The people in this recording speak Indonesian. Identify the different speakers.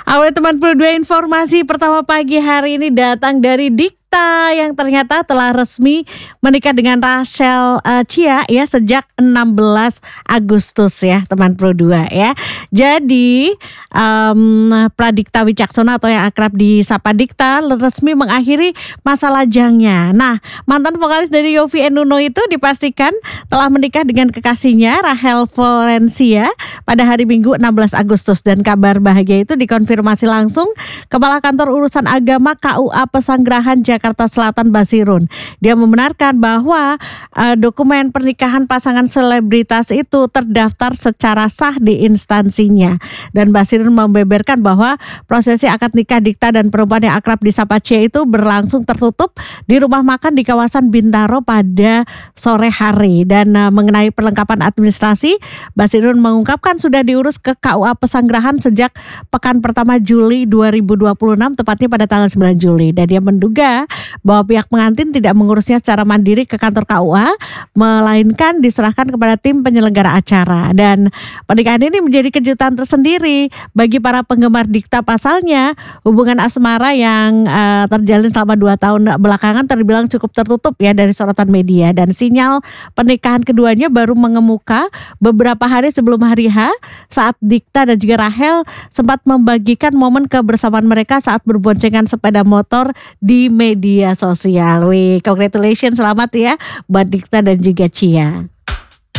Speaker 1: Awal teman Pro 2 informasi pertama pagi hari ini datang dari Dikta yang ternyata telah resmi menikah dengan Rachel Chia ya sejak 16 Agustus ya teman Pro 2 ya. Jadi Pradikta Wicaksono atau yang akrab disapa Dikta resmi mengakhiri masa lajangnya. Nah, mantan vokalis dari Yovie and Nuno itu dipastikan telah menikah dengan kekasihnya Rachel Florencia pada hari Minggu 16 Agustus dan kabar bahagia itu dikonfirmasi langsung Kepala Kantor Urusan Agama KUA Pesanggerahan Jakarta Selatan Basirun. Dia membenarkan bahwa dokumen pernikahan pasangan selebritas itu terdaftar secara sah di instansinya dan Basirun membeberkan bahwa prosesi akad nikah Dikta dan perempuan yang akrab disapa C itu berlangsung tertutup di rumah makan di kawasan Bintaro pada sore hari dan mengenai perlengkapan administrasi Basirun mengungkapkan sudah diurus ke KUA Pesanggerahan sejak pekan pertama Juli 2026 tepatnya pada tanggal 9 Juli dan dia menduga bahwa pihak pengantin tidak mengurusnya secara mandiri ke kantor KUA melainkan diserahkan kepada tim penyelenggara acara dan pernikahan ini menjadi kejutan tersendiri bagi para penggemar Dikta. Pasalnya hubungan asmara yang terjalin selama 2 tahun belakangan terbilang cukup tertutup ya dari sorotan media dan sinyal pernikahan keduanya baru mengemuka beberapa hari sebelum hari H saat Dikta dan juga Rachel sempat membagikan momen kebersamaan mereka saat berboncengan sepeda motor di media sosial. Wih, congratulations, selamat ya buat Dikta dan juga Chia.